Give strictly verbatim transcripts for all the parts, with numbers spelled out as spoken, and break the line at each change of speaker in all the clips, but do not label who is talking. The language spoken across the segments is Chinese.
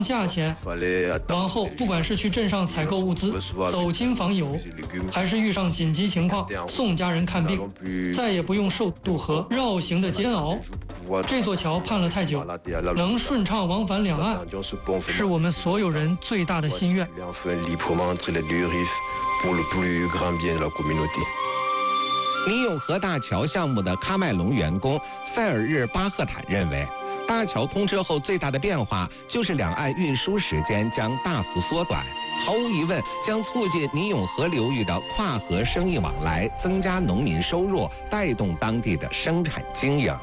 价钱。往后，不管是去镇上采购物资、走亲访友，还是遇上紧急情况送家人看病，再也不用受渡河绕行的煎熬。这座桥盼了太久，能顺畅往返两岸，是我们所有人最大的心愿。
尼永河大桥项目的喀麦隆员工塞尔日巴赫坦认为，大桥通车后最大的变化就是两岸运输时间将大幅缩短，毫无疑问将促进尼永河流域的跨河生意往来，增加农民收入，带动当地的生产经营。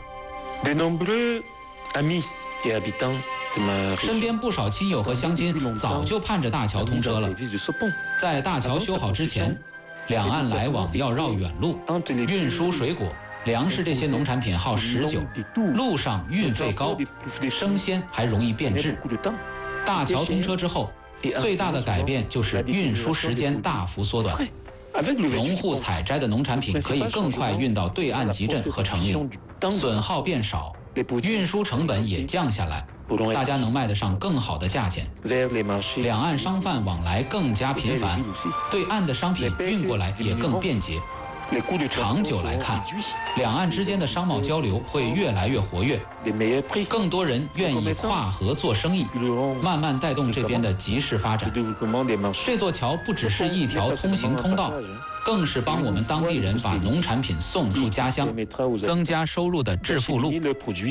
身边不少亲友和乡亲早就盼着大桥通车了。在大桥修好之前，两岸来往要绕远路，运输水果、粮食这些农产品耗时久，路上运费高，生鲜还容易变质。大桥通车之后，最大的改变就是运输时间大幅缩短，农户采摘的农产品可以更快运到对岸集镇和城里，损耗变少，运输成本也降下来，大家能卖得上更好的价钱，两岸商贩往来更加频繁，对岸的商品运过来也更便捷。长久来看，两岸之间的商贸交流会越来越活跃，更多人愿意跨河做生意，慢慢带动这边的集市发展。这座桥不只是一条通行通道，更是帮我们当地人把农产品送出家乡，增加收入的致富路。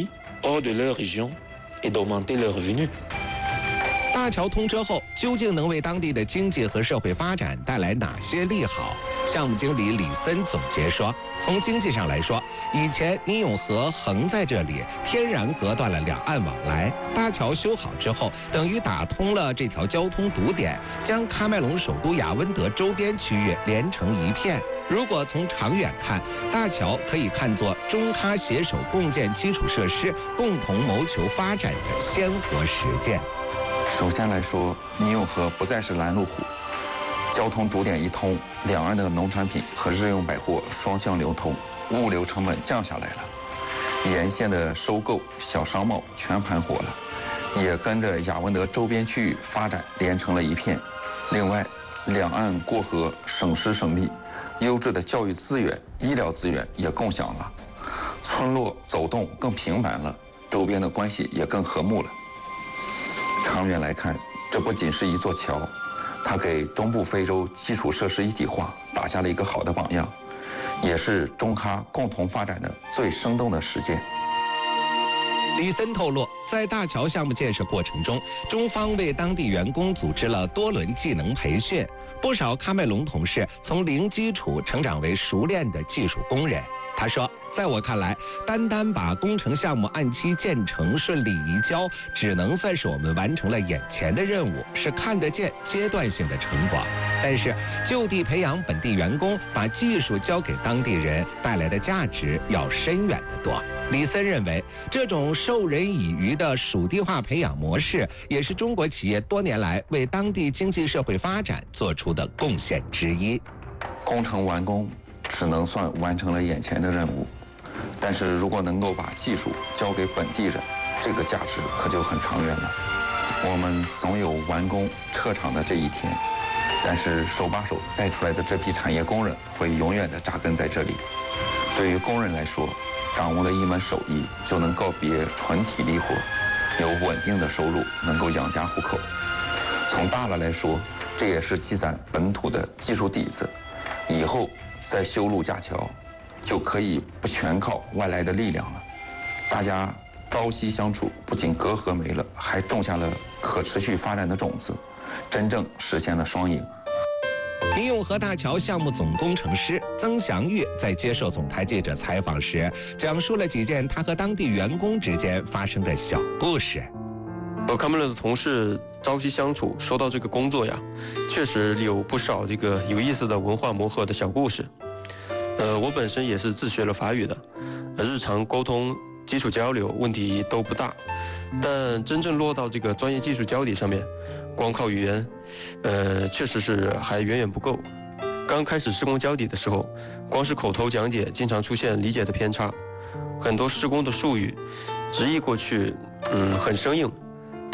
大桥通车后，究竟能为当地的经济和社会发展带来哪些利好？项目经理李森总结说，从经济上来说，以前尼永河横在这里，天然隔断了两岸往来。大桥修好之后，等于打通了这条交通堵点，将喀麦隆首都雅温德周边区域连成一片。如果从长远看，大桥可以看作中喀携手共建基础设施，共同谋求发展的鲜活实践。
首先来说，尼永河不再是拦路虎，交通堵点一通，两岸的农产品和日用百货双向流通，物流成本降下来了，沿线的收购小商贸全盘活了，也跟着雅温德周边区域发展连成了一片。另外，两岸过河省时省力，优质的教育资源、医疗资源也共享了，村落走动更频繁了，周边的关系也更和睦了。长远来看，这不仅是一座桥，它给中部非洲基础设施一体化打下了一个好的榜样，也是中喀共同发展的最生动的实践。
李森透露，在大桥项目建设过程中，中方为当地员工组织了多轮技能培训，不少喀麦隆同事从零基础成长为熟练的技术工人。他说，在我看来，单单把工程项目按期建成、顺利移交，只能算是我们完成了眼前的任务，是看得见阶段性的成果。但是，就地培养本地员工，把技术交给当地人，带来的价值要深远得多。李森认为，这种授人以渔的属地化培养模式，也是中国企业多年来为当地经济社会发展做出的贡献之一。
工程完工只能算完成了眼前的任务，但是如果能够把技术交给本地人，这个价值可就很长远了。我们总有完工撤场的这一天，但是手把手带出来的这批产业工人会永远的扎根在这里。对于工人来说，掌握了一门手艺，就能告别纯体力活，有稳定的收入，能够养家糊口。从大了来说，这也是积攒本土的技术底子，以后再修路架桥，就可以不全靠外来的力量了。大家朝夕相处，不仅隔阂没了，还种下了可持续发展的种子，真正实现了双赢。
尼永河大桥项目总工程师曾祥玉在接受总台记者采访时，讲述了几件他和当地员工之间发生的小故事。
和喀麦隆的同事朝夕相处，说到这个工作呀，确实有不少这个有意思的文化磨合的小故事。呃，我本身也是自学了法语的，日常沟通、基础交流问题都不大，但真正落到这个专业技术交底上面，光靠语言，呃，确实是还远远不够。刚开始施工交底的时候，光是口头讲解，经常出现理解的偏差，很多施工的术语直译过去，嗯，很生硬。对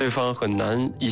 对方很难一